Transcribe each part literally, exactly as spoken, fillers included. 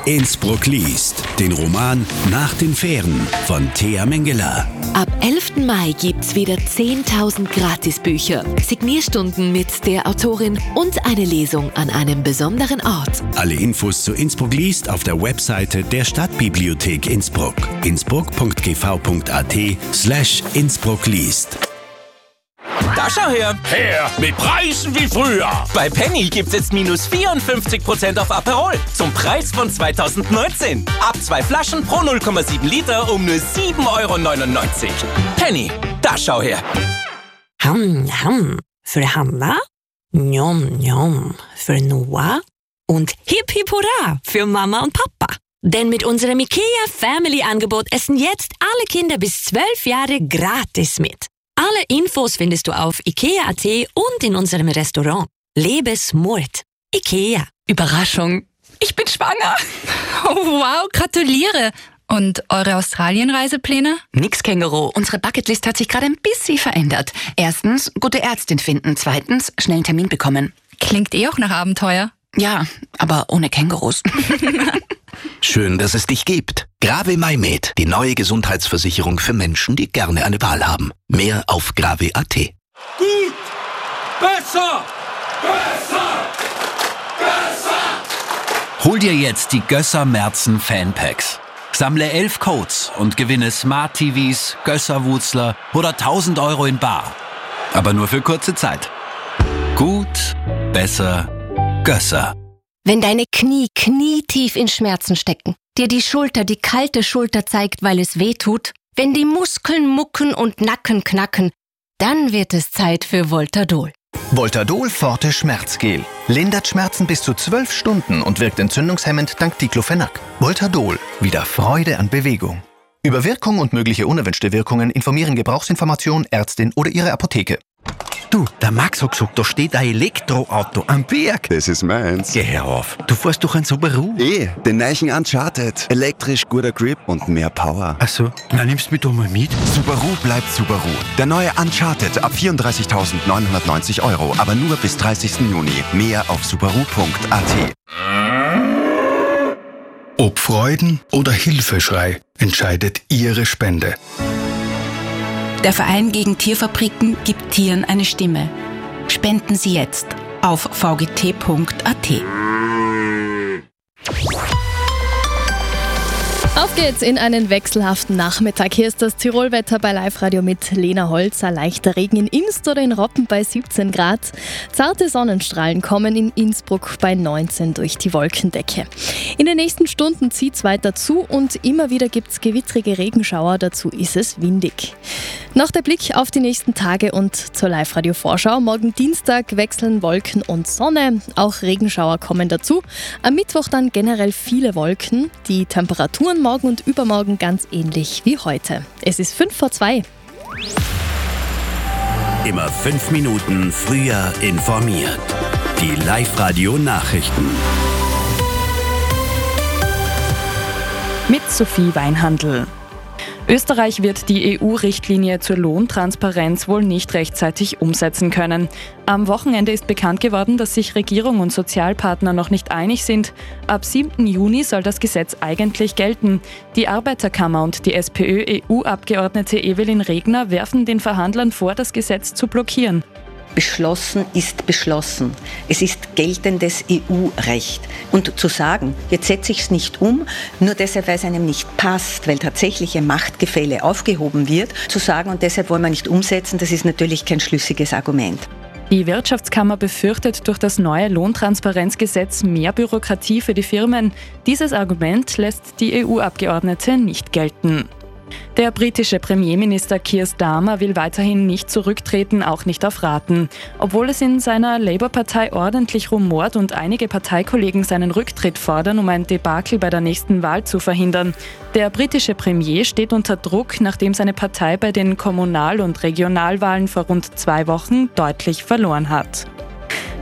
Innsbruck liest. Den Roman Nach den Fähren von Thea Mengele. Ab elften Mai gibt's wieder zehntausend Gratisbücher, Signierstunden mit der Autorin und eine Lesung an einem besonderen Ort. Alle Infos zu Innsbruck liest auf der Webseite der Stadtbibliothek Innsbruck. innsbruck.gv.at slash Innsbruck liest. Da schau her! Her mit Preisen wie früher! Bei Penny gibt's jetzt minus vierundfünfzig Prozent auf Aperol zum Preis von zweitausendneunzehn. Ab zwei Flaschen pro null Komma sieben Liter um nur sieben Euro neunundneunzig. Penny, da schau her! Ham, ham. Für Hanna, njom, njom. Für Noah und hip, hip, hurra für Mama und Papa. Denn mit unserem IKEA Family Angebot essen jetzt alle Kinder bis zwölf Jahre gratis mit. Alle Infos findest du auf ikea punkt at und in unserem Restaurant. Lebe smart. IKEA. Überraschung, ich bin schwanger. Oh wow, gratuliere. Und eure Australien-Reisepläne? Nix, Känguru. Unsere Bucketlist hat sich gerade ein bisschen verändert. Erstens, gute Ärztin finden. Zweitens, schnell einen Termin bekommen. Klingt eh auch nach Abenteuer. Ja, aber ohne Kängurus. Schön, dass es dich gibt. Grave MyMed, die neue Gesundheitsversicherung für Menschen, die gerne eine Wahl haben. Mehr auf grave punkt at. Gut! Besser! Besser! Besser! Hol dir jetzt die Gösser Merzen Fanpacks. Sammle elf Codes und gewinne Smart T Vs, Gösser-Wutzler oder tausend Euro in bar. Aber nur für kurze Zeit. Gut, besser, Gösser. Wenn deine Knie knietief in Schmerzen stecken, dir die Schulter die kalte Schulter zeigt, weil es weh tut, wenn die Muskeln mucken und Nacken knacken, dann wird es Zeit für Voltadol. Voltadol Forte Schmerzgel. Lindert Schmerzen bis zu zwölf Stunden und wirkt entzündungshemmend dank Diclofenac. Voltadol. Wieder Freude an Bewegung. Über Wirkung und mögliche unerwünschte Wirkungen informieren Gebrauchsinformation, Ärztin oder Ihre Apotheke. Du, der Max hat gesagt, da steht ein Elektroauto am Berg. Das ist meins. Geh her auf. Du fährst doch ein Subaru. Eh, den neuen Uncharted. Elektrisch, guter Grip und mehr Power. Ach so, na nimmst du mich doch mal mit. Subaru bleibt Subaru. Der neue Uncharted ab vierunddreißigtausendneunhundertneunzig Euro, aber nur bis dreißigsten Juni. Mehr auf subaru punkt at. Ob Freuden oder Hilfeschrei entscheidet Ihre Spende. Der Verein gegen Tierfabriken gibt Tieren eine Stimme. Spenden Sie jetzt auf v g t punkt a t. Auf geht's in einen wechselhaften Nachmittag. Hier ist das Tirolwetter bei Live Radio mit Lena Holzer. Leichter Regen in Imst oder in Roppen bei siebzehn Grad. Zarte Sonnenstrahlen kommen in Innsbruck bei neunzehn durch die Wolkendecke. In den nächsten Stunden zieht's weiter zu und immer wieder gibt's gewittrige Regenschauer. Dazu ist es windig. Noch der Blick auf die nächsten Tage und zur Live Radio Vorschau. Morgen Dienstag wechseln Wolken und Sonne. Auch Regenschauer kommen dazu. Am Mittwoch dann generell viele Wolken. Die Temperaturen morgen und übermorgen ganz ähnlich wie heute. Es ist fünf vor zwei. Immer fünf Minuten früher informiert. Die Live-Radio-Nachrichten. Mit Sophie Weinhandl. Österreich wird die E U-Richtlinie zur Lohntransparenz wohl nicht rechtzeitig umsetzen können. Am Wochenende ist bekannt geworden, dass sich Regierung und Sozialpartner noch nicht einig sind. Ab siebten Juni soll das Gesetz eigentlich gelten. Die Arbeiterkammer und die SPÖ-E U-Abgeordnete Evelyn Regner werfen den Verhandlern vor, das Gesetz zu blockieren. Beschlossen ist beschlossen. Es ist geltendes E U-Recht. Und zu sagen, jetzt setze ich es nicht um, nur deshalb, weil es einem nicht passt, weil tatsächliche Machtgefälle aufgehoben wird, zu sagen, und deshalb wollen wir nicht umsetzen, das ist natürlich kein schlüssiges Argument. Die Wirtschaftskammer befürchtet durch das neue Lohntransparenzgesetz mehr Bürokratie für die Firmen. Dieses Argument lässt die E U-Abgeordnete nicht gelten. Der britische Premierminister Keir Starmer will weiterhin nicht zurücktreten, auch nicht auf Raten. Obwohl es in seiner Labour-Partei ordentlich rumort und einige Parteikollegen seinen Rücktritt fordern, um ein Debakel bei der nächsten Wahl zu verhindern. Der britische Premier steht unter Druck, nachdem seine Partei bei den Kommunal- und Regionalwahlen vor rund zwei Wochen deutlich verloren hat.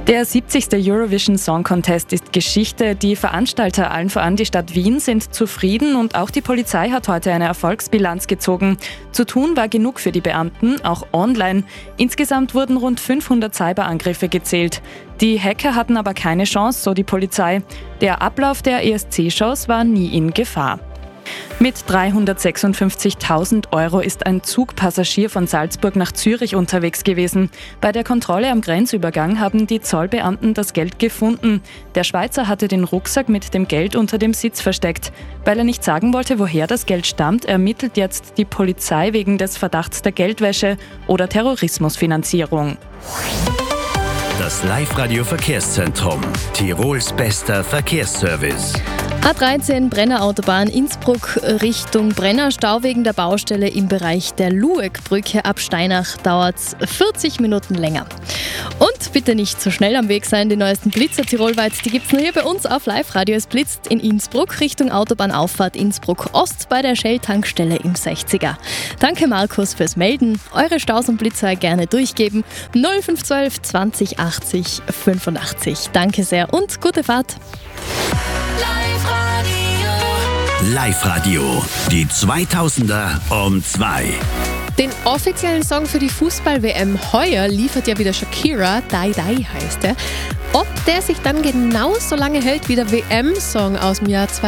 Der siebzigste Eurovision Song Contest ist Geschichte. Die Veranstalter, allen voran die Stadt Wien, sind zufrieden und auch die Polizei hat heute eine Erfolgsbilanz gezogen. Zu tun war genug für die Beamten, auch online. Insgesamt wurden rund fünfhundert Cyberangriffe gezählt. Die Hacker hatten aber keine Chance, so die Polizei. Der Ablauf der E S C-Shows war nie in Gefahr. Mit dreihundertsechsundfünfzigtausend Euro ist ein Zugpassagier von Salzburg nach Zürich unterwegs gewesen. Bei der Kontrolle am Grenzübergang haben die Zollbeamten das Geld gefunden. Der Schweizer hatte den Rucksack mit dem Geld unter dem Sitz versteckt. Weil er nicht sagen wollte, woher das Geld stammt, ermittelt jetzt die Polizei wegen des Verdachts der Geldwäsche oder Terrorismusfinanzierung. Das Live-Radio-Verkehrszentrum. Tirols bester Verkehrsservice. A dreizehn Brenner-Autobahn Innsbruck Richtung Brenner. Stau wegen der Baustelle im Bereich der Lueckbrücke ab Steinach dauert es vierzig Minuten länger. Und bitte nicht zu schnell am Weg sein. Die neuesten Blitzer tirolweit, die gibt es nur hier bei uns auf Live-Radio. Es blitzt in Innsbruck Richtung Autobahnauffahrt Innsbruck Ost bei der Shell-Tankstelle im sechziger. Danke Markus fürs Melden. Eure Staus und Blitzer gerne durchgeben. null fünf eins zwei zwanzig achtzig fünfundachtzig. Danke sehr und gute Fahrt. Live-Radio, die zweitausender um zwei. Den offiziellen Song für die Fußball-W M heuer liefert ja wieder Shakira, Die Die heißt er. Ob der sich dann genauso lange hält wie der W M-Song aus dem Jahr zweitausend